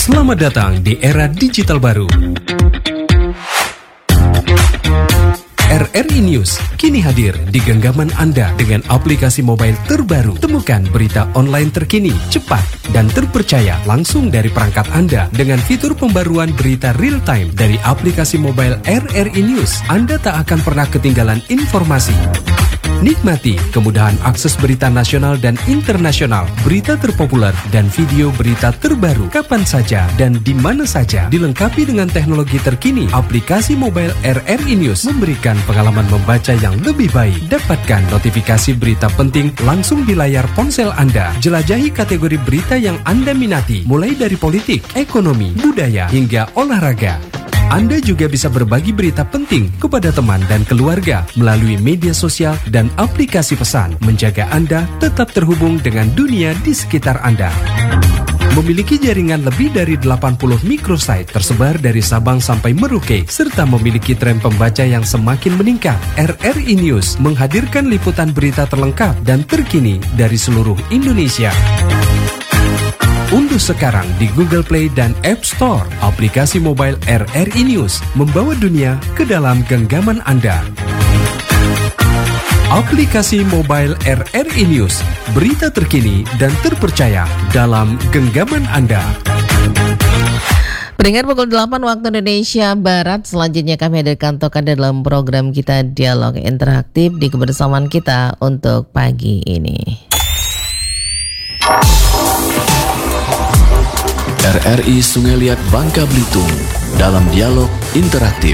Selamat datang di era digital baru. RRI News kini hadir di genggaman Anda dengan aplikasi mobile terbaru. Temukan berita online terkini, cepat, dan terpercaya langsung dari perangkat Anda dengan fitur pembaruan berita real time dari aplikasi mobile RRI News. Anda tak akan pernah ketinggalan informasi. Nikmati kemudahan akses berita nasional dan internasional, berita terpopuler, dan video berita terbaru kapan saja dan di mana saja. Dilengkapi dengan teknologi terkini, aplikasi mobile RRI News memberikan pengalaman membaca yang lebih baik. Dapatkan notifikasi berita penting langsung di layar ponsel Anda. Jelajahi kategori berita yang Anda minati, mulai dari politik, ekonomi, budaya, hingga olahraga. Anda juga bisa berbagi berita penting kepada teman dan keluarga melalui media sosial dan aplikasi pesan, menjaga Anda tetap terhubung dengan dunia di sekitar Anda. Memiliki jaringan lebih dari 80 microsite tersebar dari Sabang sampai Merauke, serta memiliki tren pembaca yang semakin meningkat. RRI News menghadirkan liputan berita terlengkap dan terkini dari seluruh Indonesia. Unduh sekarang di Google Play dan App Store aplikasi mobile RRI News, membawa dunia ke dalam genggaman Anda. Aplikasi mobile RRI News, berita terkini dan terpercaya dalam genggaman Anda. Pendengar, pukul 8 waktu Indonesia Barat. Selanjutnya kami hadirkan tokan dalam program kita Dialog Interaktif di kebersamaan kita untuk pagi ini. RRI Sungai Liat Bangka Belitung dalam Dialog Interaktif.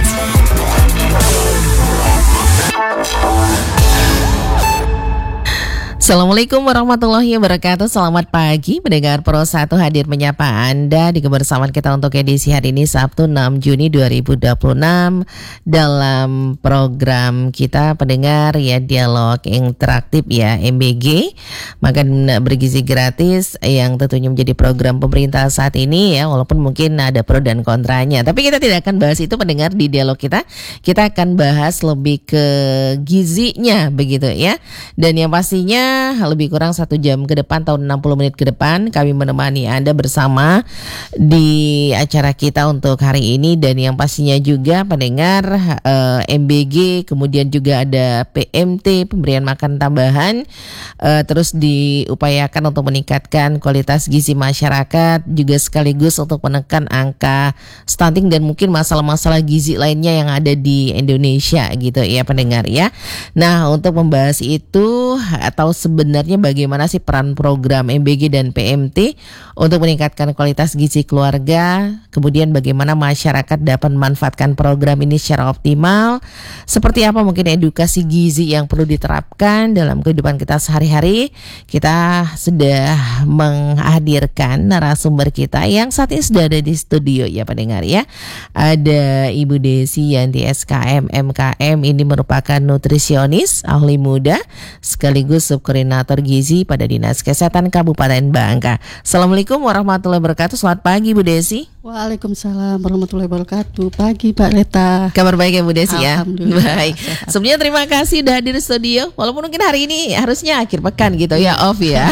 Assalamualaikum warahmatullahi wabarakatuh. Selamat pagi, pendengar Pro 1 hadir menyapa Anda di kebersamaan kita untuk edisi hari ini Sabtu 6 Juni 2026 dalam program kita pendengar ya Dialog Interaktif ya MBG, makan bergizi gratis yang tentunya menjadi program pemerintah saat ini ya, walaupun mungkin ada pro dan kontranya. Tapi kita tidak akan bahas itu pendengar di dialog kita. Kita akan bahas lebih ke gizinya begitu ya. Dan yang pastinya lebih kurang 1 jam ke depan atau 60 menit ke depan kami menemani Anda bersama di acara kita untuk hari ini. Dan yang pastinya juga pendengar MBG, kemudian juga ada PMT, pemberian makan tambahan, terus diupayakan untuk meningkatkan kualitas gizi masyarakat, juga sekaligus untuk menekan angka stunting dan mungkin masalah-masalah gizi lainnya yang ada di Indonesia gitu ya pendengar ya. Nah, untuk membahas itu atau sebenarnya bagaimana sih peran program MBG dan PMT untuk meningkatkan kualitas gizi keluarga, kemudian bagaimana masyarakat dapat memanfaatkan program ini secara optimal, seperti apa mungkin edukasi gizi yang perlu diterapkan dalam kehidupan kita sehari-hari. Kita sudah menghadirkan narasumber kita yang saat ini sudah ada di studio ya pendengar ya. Ada Ibu Desi Yanti SKM MKM, ini merupakan nutrisionis, ahli muda, sekaligus subkoordinator gizi pada Dinas Kesehatan Kabupaten Bangka. Assalamualaikum warahmatullahi wabarakatuh. Selamat pagi Bu Desi. Waalaikumsalam warahmatullahi wabarakatuh. Pagi Pak Leta. Kabar baik ya Bu Desi ya? Alhamdulillah. Baik. Sebelumnya terima kasih udah hadir di studio. Walaupun mungkin hari ini harusnya akhir pekan gitu ya, off ya.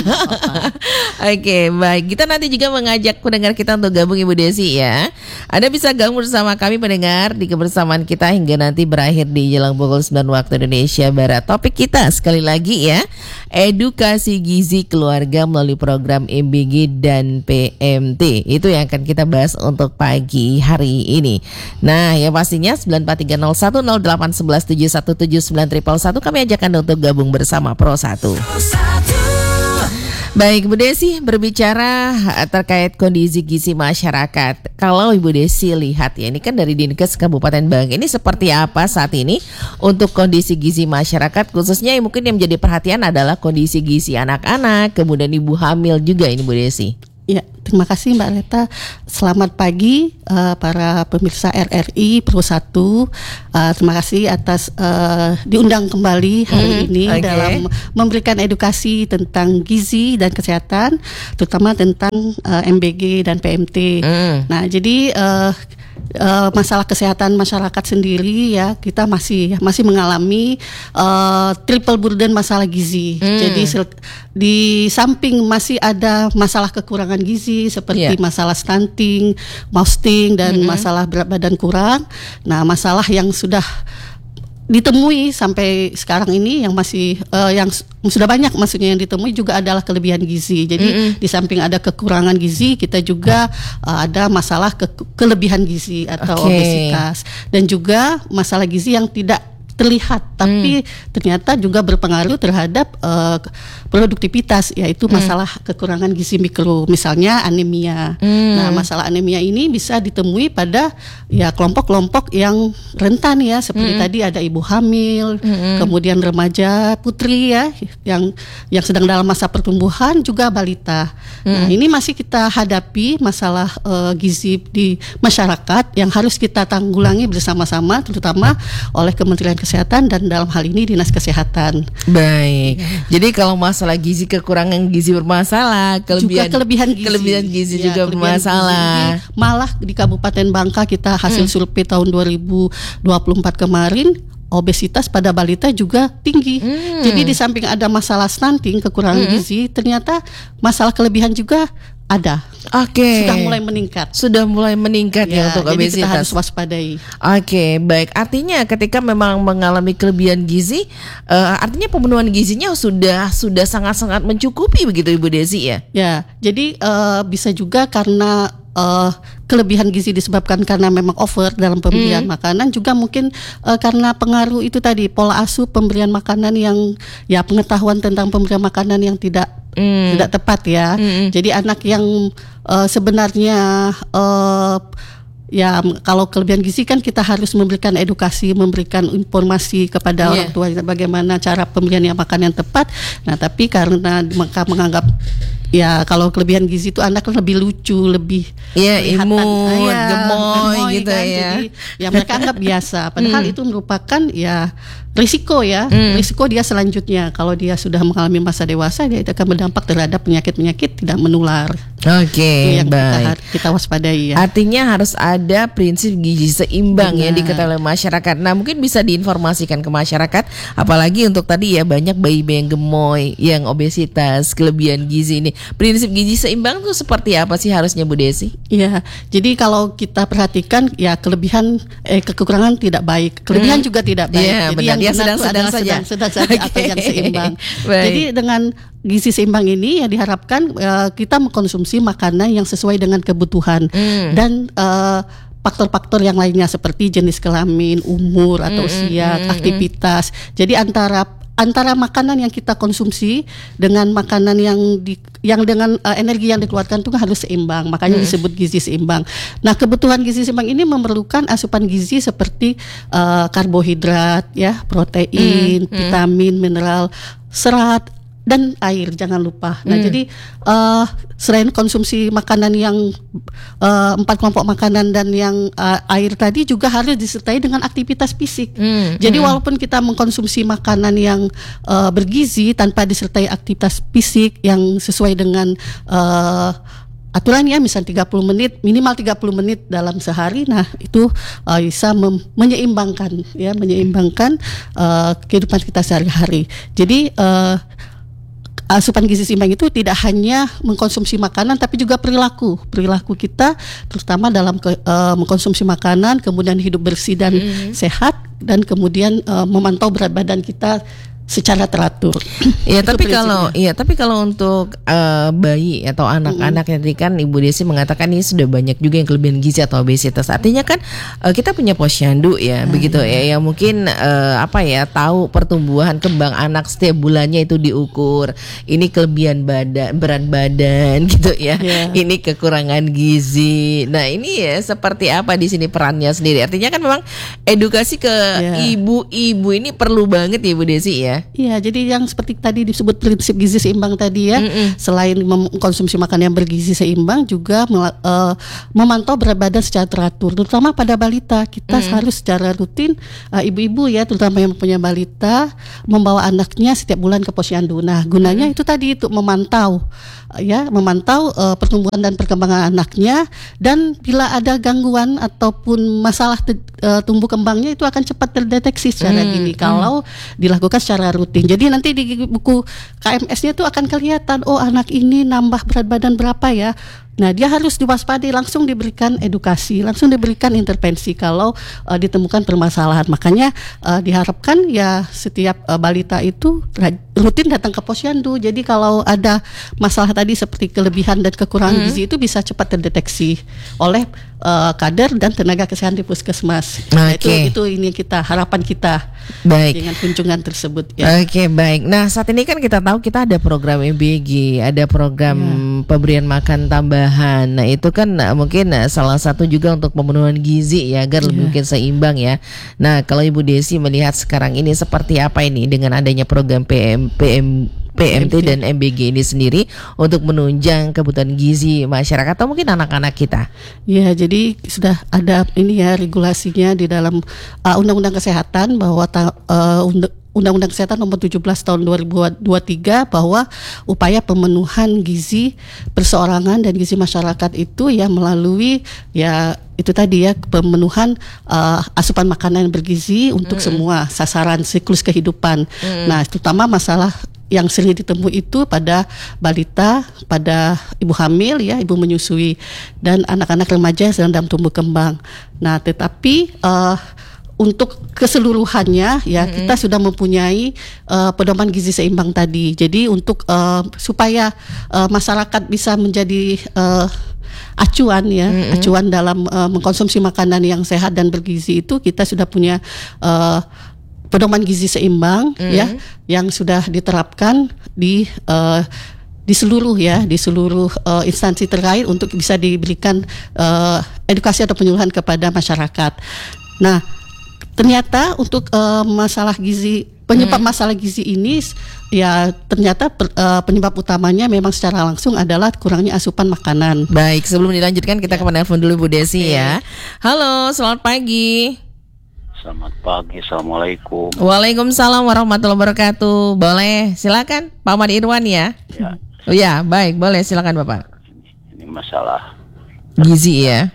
Oke, baik. Kita nanti juga mengajak pendengar kita untuk gabung Ibu Desi ya. Anda bisa gabung bersama kami pendengar di kebersamaan kita hingga nanti berakhir di jelang pukul 9 waktu Indonesia Barat. Topik kita sekali lagi ya, edukasi gizi keluarga melalui program MBG dan PMT. Itu yang akan kita bahas untuk pagi hari ini. Nah, yang pastinya 943010811717911 kami ajak Anda untuk gabung bersama Pro 1. Baik Bu Desi, berbicara terkait kondisi gizi masyarakat. Kalau Ibu Desi lihat ya, ini kan dari Dinkes Kabupaten Bangka, ini seperti apa saat ini untuk kondisi gizi masyarakat, khususnya yang mungkin yang menjadi perhatian adalah kondisi gizi anak-anak, kemudian ibu hamil juga ini Bu Desi. Ya, terima kasih Mbak Leta. Selamat pagi para pemirsa RRI Pro 1. Terima kasih atas diundang kembali hari ini dalam memberikan edukasi tentang gizi dan kesehatan, terutama tentang MBG dan PMT. Nah, jadi masalah kesehatan masyarakat sendiri ya, kita masih mengalami triple burden masalah gizi. Jadi di samping masih ada masalah kekurangan gizi seperti masalah stunting, wasting, dan masalah berat badan kurang. Nah, masalah yang sudah ditemui sampai sekarang ini yang masih yang sudah banyak maksudnya yang ditemui juga adalah kelebihan gizi. Jadi di samping ada kekurangan gizi, kita juga ada masalah kelebihan gizi atau obesitas, dan juga masalah gizi yang tidak terlihat tapi ternyata juga berpengaruh terhadap produktivitas, yaitu masalah kekurangan gizi mikro, misalnya anemia. Nah, masalah anemia ini bisa ditemui pada ya kelompok-kelompok yang rentan ya, seperti tadi ada ibu hamil, kemudian remaja putri ya yang sedang dalam masa pertumbuhan, juga balita. Nah, ini masih kita hadapi masalah gizi di masyarakat yang harus kita tanggulangi bersama-sama, terutama oleh Kementerian Kesehatan dan dalam hal ini Dinas Kesehatan. Baik. Jadi kalau masalah gizi, kekurangan gizi bermasalah, kelebihan gizi ya, juga bermasalah. Gizi. Malah di Kabupaten Bangka kita hasil survei tahun 2024 kemarin, obesitas pada balita juga tinggi. Jadi di samping ada masalah stunting, kekurangan gizi, ternyata masalah kelebihan juga ada. Sudah mulai meningkat ya untuk jadi obesitas. Kita harus waspadai. Baik. Artinya ketika memang mengalami kelebihan gizi, artinya pemenuhan gizinya sudah sangat-sangat mencukupi begitu Ibu Desi ya? Ya, jadi bisa juga karena kelebihan gizi disebabkan karena memang over dalam pemberian makanan, juga mungkin karena pengaruh itu tadi, pola asuh pemberian makanan yang ya pengetahuan tentang pemberian makanan yang tidak tepat ya. Jadi anak yang sebenarnya ya kalau kelebihan gizi kan kita harus memberikan edukasi, memberikan informasi kepada orang tua bagaimana cara pemberian makan yang tepat. Nah, tapi karena mereka menganggap ya kalau kelebihan gizi itu anak lebih lucu, lebih imut, gemoy gitu kan. ya. Jadi ya mereka anggap biasa, padahal itu merupakan ya risiko ya, risiko dia selanjutnya kalau dia sudah mengalami masa dewasa, dia akan berdampak terhadap penyakit-penyakit tidak menular. Yang baik. Kita waspadai ya. Artinya harus ada prinsip gizi seimbang yang diketahui oleh masyarakat. Nah, mungkin bisa diinformasikan ke masyarakat, apalagi untuk tadi ya banyak bayi-bayi yang gemoy, yang obesitas, kelebihan gizi ini. Prinsip gizi seimbang itu seperti apa sih harusnya Bu Desi? Iya, jadi kalau kita perhatikan ya kekurangan tidak baik, kelebihan juga tidak baik. Jadi benar. Yang sedang saja atau yang seimbang. Jadi dengan gizi seimbang ini ya diharapkan kita mengkonsumsi makanan yang sesuai dengan kebutuhan dan faktor-faktor yang lainnya seperti jenis kelamin, umur atau usia, aktivitas. Jadi antara makanan yang kita konsumsi dengan makanan yang dengan energi yang dikeluarkan itu harus seimbang, makanya disebut gizi seimbang. Nah, kebutuhan gizi seimbang ini memerlukan asupan gizi seperti karbohidrat, ya, protein, vitamin, mineral, serat, dan air, jangan lupa. Nah, jadi selain konsumsi makanan yang 4 kelompok makanan dan yang air tadi, juga harus disertai dengan aktivitas fisik. Jadi walaupun kita mengkonsumsi makanan yang bergizi tanpa disertai aktivitas fisik yang sesuai dengan aturannya, misalnya 30 menit, minimal 30 menit dalam sehari. Nah, itu bisa menyeimbangkan kehidupan kita sehari-hari. Jadi asupan gizi seimbang itu tidak hanya mengkonsumsi makanan, tapi juga perilaku kita, terutama dalam mengkonsumsi makanan, kemudian hidup bersih dan sehat, dan kemudian memantau berat badan kita secara teratur. Tapi kalau untuk bayi atau anak-anak, nanti kan Ibu Desi mengatakan ini sudah banyak juga yang kelebihan gizi atau obesitas. Artinya kan kita punya posyandu ya, begitu ya, yang mungkin tahu pertumbuhan kembang anak setiap bulannya itu diukur. Ini kelebihan berat badan gitu ya. Ini kekurangan gizi. Nah, ini ya seperti apa di sini perannya sendiri. Artinya kan memang edukasi ke ibu-ibu ini perlu banget ya Ibu Desi ya. Iya, jadi yang seperti tadi disebut prinsip gizi seimbang tadi ya, selain mengkonsumsi makanan yang bergizi seimbang, juga memantau berat badan secara teratur, terutama pada balita. Kita harus secara rutin, ibu-ibu ya, terutama yang punya balita, membawa anaknya setiap bulan ke posyandu. Nah, gunanya itu tadi untuk memantau ya memantau pertumbuhan dan perkembangan anaknya, dan bila ada gangguan ataupun masalah tumbuh kembangnya itu akan cepat terdeteksi secara dini kalau dilakukan secara rutin. Jadi nanti di buku KMS-nya itu akan kelihatan, oh anak ini nambah berat badan berapa ya. Nah, dia harus diwaspadai, langsung diberikan edukasi, langsung diberikan intervensi kalau ditemukan permasalahan. Makanya diharapkan ya setiap balita itu rutin datang ke posyandu. Jadi kalau ada masalah tadi seperti kelebihan dan kekurangan gizi itu bisa cepat terdeteksi oleh kader dan tenaga kesehatan di puskesmas. Nah, itu ini harapan kita dengan kunjungan tersebut. Ya. Oke, baik. Nah, saat ini kan kita tahu kita ada program MBG, ada program pemberian makan tambahan. Nah, itu kan mungkin salah satu juga untuk pemenuhan gizi ya, agar lebih mungkin seimbang ya. Nah, kalau Ibu Desi melihat sekarang ini seperti apa ini dengan adanya program PMT dan MBG ini sendiri untuk menunjang kebutuhan gizi masyarakat atau mungkin anak-anak kita? Ya, jadi sudah ada ini ya regulasinya di dalam Undang-Undang Kesehatan bahwa Undang-Undang Kesehatan Nomor 17 Tahun 2023 bahwa upaya pemenuhan gizi perseorangan dan gizi masyarakat itu ya melalui ya itu tadi ya pemenuhan asupan makanan yang bergizi untuk semua sasaran siklus kehidupan. Nah, terutama masalah yang sering ditemui itu pada balita, pada ibu hamil ya, ibu menyusui, dan anak-anak remaja yang sedang dalam tumbuh kembang. Nah, tetapi untuk keseluruhannya ya kita sudah mempunyai pedoman gizi seimbang tadi. Jadi untuk supaya masyarakat bisa menjadi acuan ya, acuan dalam mengkonsumsi makanan yang sehat dan bergizi itu kita sudah punya pedoman gizi seimbang ya yang sudah diterapkan di seluruh instansi terkait untuk bisa diberikan edukasi atau penyuluhan kepada masyarakat. Nah, ternyata untuk masalah gizi, penyebab masalah gizi ini ya ternyata penyebab utamanya memang secara langsung adalah kurangnya asupan makanan. Baik, sebelum dilanjutkan kita ke penelpon dulu Bu Desi ya. Halo, selamat pagi. Selamat pagi, Assalamualaikum. Waalaikumsalam warahmatullahi wabarakatuh. Boleh, silakan Pak Ahmad Irwan ya. Ya. Oh ya, baik, boleh silakan Bapak. Ini masalah gizi ya.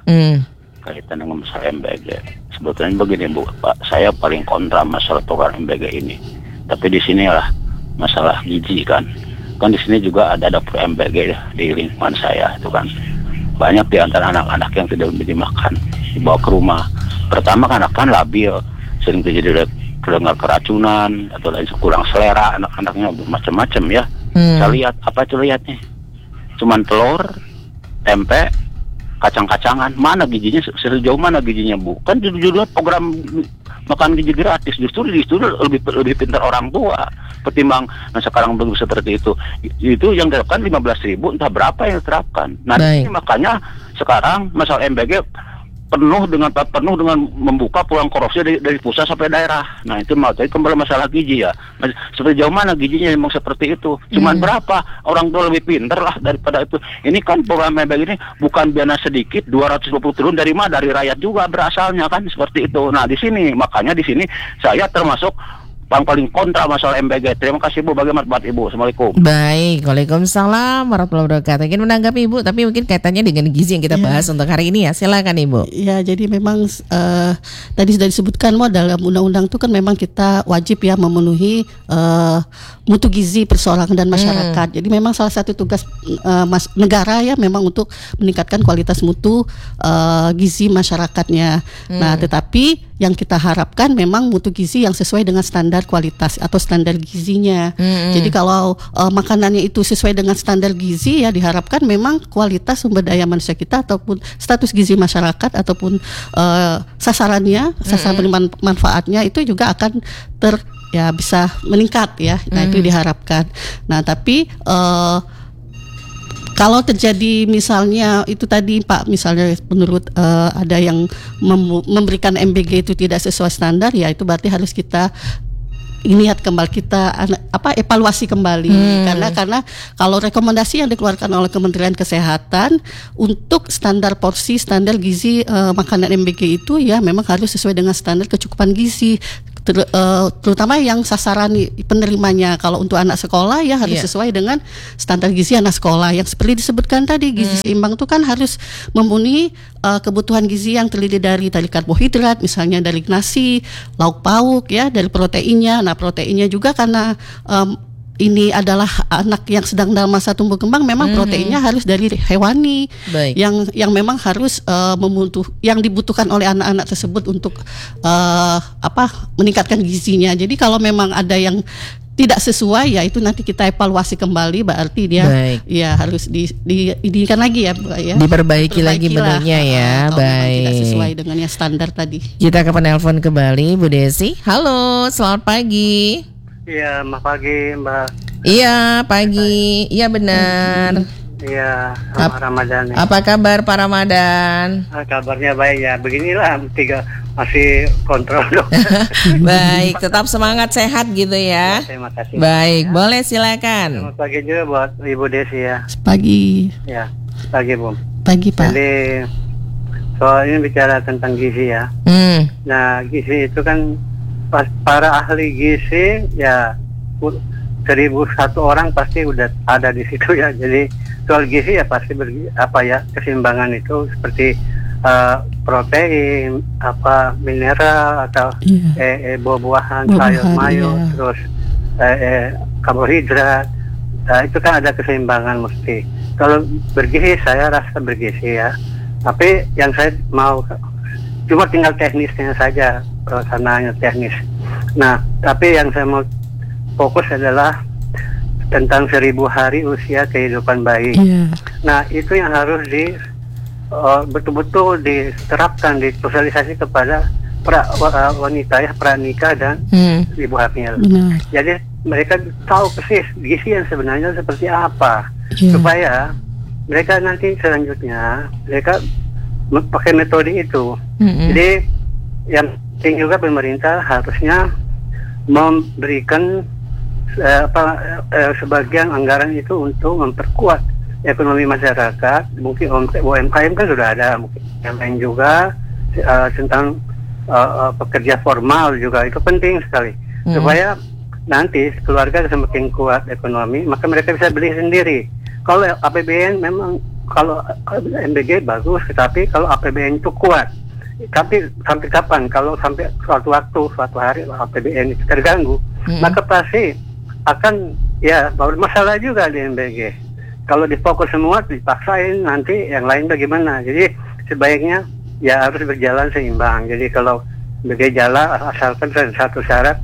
Kaitan dengan masalah MBG. Sebetulnya begini Bu, Pak, saya paling kontra masalah program MBG ini. Tapi di sinilah masalah gizi kan. Kan di sini juga ada dapur MBG di lingkungan saya itu kan. Banyak di antara anak-anak yang tidak bisa dimakan, dibawa ke rumah. Pertama kan anak kan labil, sering terjadi terdengar keracunan atau lain kurang selera anak-anaknya macam-macam ya. Saya lihat apa itu lihatnya? Cuman telur, tempe, kacang-kacangan. Mana gizinya? Sejauh mana gizinya Bu? Kan judulnya program makan gizi gratis. Justru lebih pintar orang tua ketimbang sekarang belum seperti itu. Itu yang diterapkan 15.000 entah berapa yang diterapkan. Nah, ini makanya sekarang masalah MBG penuh dengan membuka peluang korupsi dari pusat sampai daerah. Nah, itu kembali masalah gizi ya. Seperti jauh mana gizinya memang seperti itu. Cuman berapa orang tua lebih pintar lah daripada itu. Ini kan program MBG ini bukan dana sedikit, 220 triliun dari mana? Dari rakyat juga berasalnya kan seperti itu. Nah, makanya di sini saya termasuk paling kontra masalah MBG. Terima kasih Bu, bagaimana buat Ibu? Assalamualaikum. Baik, Waalaikumsalam warahmatullahi wabarakatuh. Ingin menanggapi Ibu, tapi mungkin kaitannya dengan gizi yang kita bahas untuk hari ini ya. Silakan Ibu. Ya, jadi memang tadi sudah disebutkan dalam undang-undang itu kan memang kita wajib ya memenuhi mutu gizi perseorangan dan masyarakat. Jadi memang salah satu tugas negara ya memang untuk meningkatkan kualitas mutu gizi masyarakatnya. Nah, tetapi yang kita harapkan memang mutu gizi yang sesuai dengan standar kualitas atau standar gizinya. Jadi kalau makanannya itu sesuai dengan standar gizi ya diharapkan memang kualitas sumber daya manusia kita ataupun status gizi masyarakat ataupun sasarannya, sasaran manfaatnya itu juga akan bisa meningkat ya. Nah, itu diharapkan. Nah, tapi kalau terjadi misalnya itu tadi Pak, misalnya menurut ada yang memberikan MBG itu tidak sesuai standar, ya itu berarti harus kita lihat kembali, kita evaluasi kembali karena kalau rekomendasi yang dikeluarkan oleh Kementerian Kesehatan untuk standar porsi, standar gizi makanan MBG itu ya memang harus sesuai dengan standar kecukupan gizi. terutama yang sasaran penerimanya. Kalau untuk anak sekolah ya harus sesuai dengan standar gizi anak sekolah. Yang seperti disebutkan tadi, gizi seimbang itu kan harus memenuhi kebutuhan gizi yang terdiri dari karbohidrat, misalnya dari nasi, lauk pauk ya, dari proteinnya. Nah, proteinnya juga karena ini adalah anak yang sedang dalam masa tumbuh kembang, memang proteinnya harus dari hewani. Baik. yang memang harus yang dibutuhkan oleh anak-anak tersebut untuk meningkatkan gizinya. Jadi kalau memang ada yang tidak sesuai, ya itu nanti kita evaluasi kembali, berarti dia ya harus didikan lagi ya, Bu, ya. Diperbaiki lagi menunya ya. Baik. Tidak sesuai dengan yang standar tadi. Kita ke penelpon kembali, Bu Desi. Halo, selamat pagi. Iya, pagi Mbak. Iya, pagi. Iya benar. Iya, selamat Ramadan ya. Apa kabar Pak Ramadan? Kabarnya baik ya. Beginilah masih kontrol dong. Baik, tetap semangat, sehat gitu ya. Terima kasih. Baik, boleh silakan. Selamat pagi juga buat Ibu Desi ya. Pagi. Ya, pagi Bu. Pagi Pak. Jadi soal ini bicara tentang gizi ya. Nah, gizi itu kan para ahli gizi ya 1.001 orang pasti udah ada di situ ya. Jadi soal gizi ya pasti keseimbangan itu seperti protein, mineral atau buah-buahan, sayur-mayur, terus karbohidrat. Itu kan ada keseimbangan mesti. Kalau bergizi saya rasa bergizi ya. Tapi yang saya mau cuma tinggal teknisnya saja, pelaksananya teknis. Nah, tapi yang saya mau fokus adalah tentang 1.000 hari usia kehidupan bayi. Nah, itu yang harus betul-betul diterapkan, disosialisasi kepada wanita ya, pranikah dan ibu hamil. Jadi mereka tahu persis gizi yang sebenarnya seperti apa, supaya mereka nanti selanjutnya mereka pakai metode itu. Jadi yang penting juga pemerintah harusnya memberikan sebagian anggaran itu untuk memperkuat ekonomi masyarakat. Mungkin UMKM kan sudah ada, mungkin yang lain juga tentang pekerja formal juga itu penting sekali, supaya nanti keluarga semakin kuat ekonomi, maka mereka bisa beli sendiri. Kalau APBN memang, kalau MBG bagus, tetapi kalau APBN itu kuat, tapi sampai kapan? Kalau sampai suatu hari APBN itu terganggu, maka pasti akan ya masalah juga di MBG. Kalau difokus semua dipaksain, nanti yang lain bagaimana? Jadi sebaiknya ya harus berjalan seimbang. Jadi kalau MBG jalan asalkan satu syarat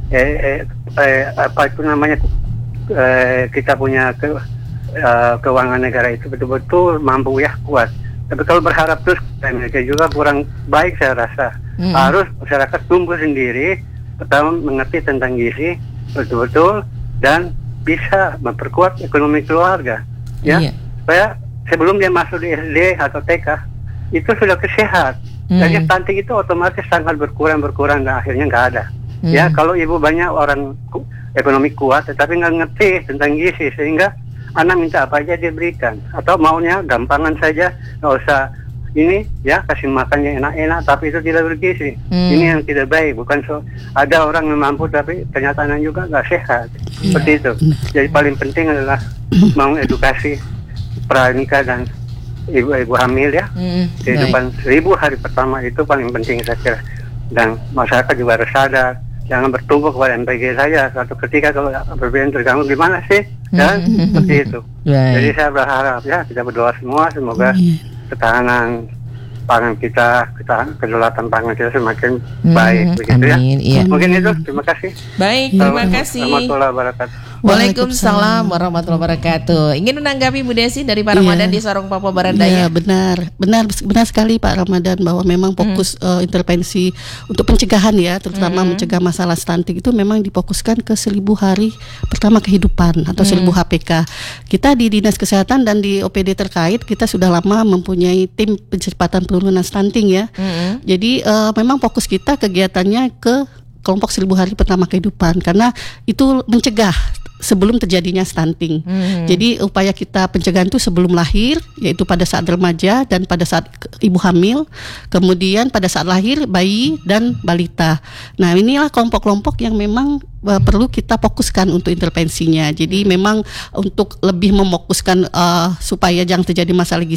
kita punya keuangan negara itu betul-betul mampu ya, kuat. Tapi kalau berharap terus mereka juga kurang baik, saya rasa. Harus masyarakat tumbuh sendiri, pertama mengerti tentang gizi betul-betul dan bisa memperkuat ekonomi keluarga ya. Supaya sebelum dia masuk di SD atau TK itu sudah sehat. Jadi stunting itu otomatis sangat berkurang dan akhirnya nggak ada. Ya, kalau ibu banyak orang ekonomi kuat tetapi nggak ngerti tentang gizi, sehingga anak minta apa aja dia berikan, atau maunya gampangan saja, nggak usah ini ya, kasih makan yang enak-enak tapi itu tidak bergizi. Ini yang tidak baik. Bukan ada orang yang mampu tapi ternyata anak juga nggak sehat. Seperti itu. Jadi paling penting adalah mengedukasi pranikah dan ibu hamil ya. Kehidupan 1.000 hari pertama itu paling penting saya kira. Dan masyarakat juga harus sadar, jangan bertumbuh kepada MPG saja. Suatu ketika kalau APBN terganggu gimana sih? Dan seperti itu. Jadi saya berharap ya, kita berdoa semua semoga ketahanan pangan kita, kedaulatan pangan kita semakin baik, begitu ya. Iya. Mungkin itu, terima kasih. Baik, terima kasih. Warahmatullahi wabarakatuh. Waalaikumsalam warahmatullahi wabarakatuh. Ingin menanggapi Bu Desi dari Pak Ramadan di Sorong, Papua Barat Daya. Benar sekali Pak Ramadan, bahwa memang fokus intervensi untuk pencegahan ya, terutama mencegah masalah stunting itu memang difokuskan ke 1.000 hari pertama kehidupan atau 1.000 HPK. Kita di Dinas Kesehatan dan di OPD terkait kita sudah lama mempunyai tim percepatan penurunan stunting ya. Jadi memang fokus kita kegiatannya ke kelompok 1.000 hari pertama kehidupan, karena itu mencegah sebelum terjadinya stunting. Jadi upaya kita pencegahan itu sebelum lahir, yaitu pada saat remaja dan pada saat ibu hamil, kemudian pada saat lahir bayi dan balita. Nah, inilah kelompok-kelompok yang memang perlu kita fokuskan untuk intervensinya. Jadi memang untuk lebih mefokuskan supaya jangan terjadi masalah gizi